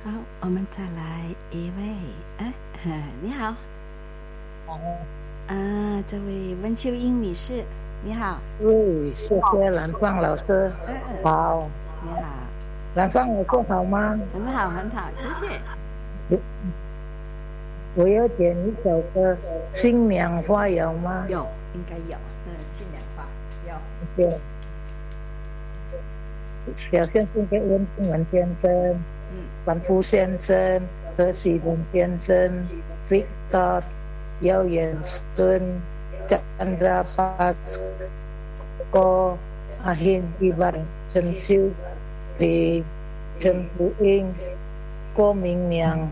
好，我们再来一位，你好。这位温秀英女士，你好。 谢谢兰芳老师。好， 你好。 兰芳老师好吗？ 很好，很好，谢谢。 我要点一首歌，《新娘花》有吗？ 有，应该有。新娘花有。 对。小先生给温庆文先生，范福先生，何喜伦先生 ，Victor 姚元顺，Chandra Pasco， Ahin Ivan， 陈秀培，陈福英，郭明娘，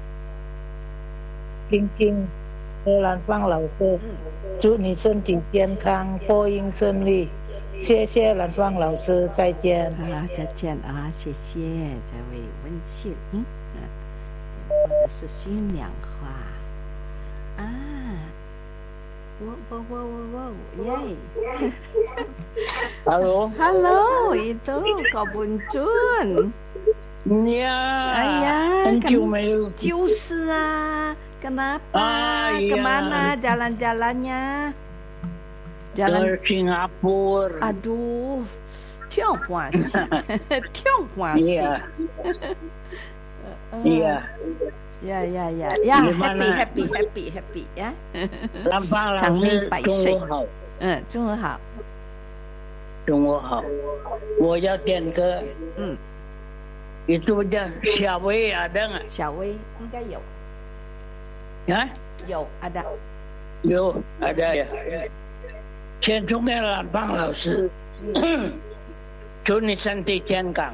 晶晶，何兰芳老师，祝你身体健康，播音顺利。谢谢兰芳老师，再见。 再见啊，谢谢这位温秀英。播的是新娘花啊！耶 ！Hello， itu Kau Buncun。 哎呀，很久没有。 就是啊 ，kenapa？Kemana jalan-jalannya？ Jalan ke Singapura. Aduh, tiong puasi. Tiong puasi. Iya. Ya, happy 呀。长命百岁。中午好。 中午好。我要点歌。Itu小薇 ada nggak？ 小薇应该有。 啊？ 有 ada。 有 ada ya。先送给兰芳老师，祝你身体健康。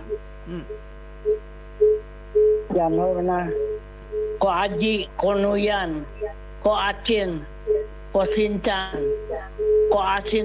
然后呢，ko Aji, ko Nuyan, ko Acin, ko Sincan, ko Asin